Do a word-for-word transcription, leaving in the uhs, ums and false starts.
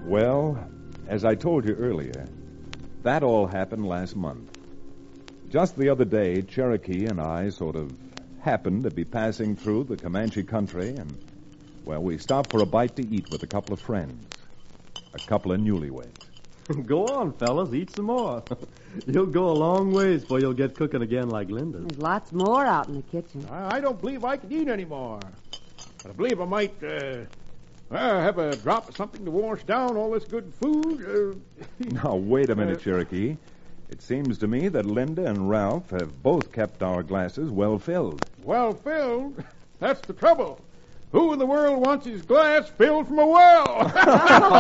Well, as I told you earlier, that all happened last month. Just the other day, Cherokee and I sort of happened to be passing through the Comanche country, and, well, we stopped for a bite to eat with a couple of friends. A couple of newlyweds. Go on, fellas, eat some more. You'll go a long ways before you'll get cooking again like Linda. There's lots more out in the kitchen. I, I don't believe I can eat anymore. But I believe I might uh, uh, have a drop of something to wash down all this good food. Uh, Now, wait a minute, Uh, Cherokee. It seems to me that Linda and Ralph have both kept our glasses well filled. well filled? That's the trouble. Who in the world wants his glass filled from a well?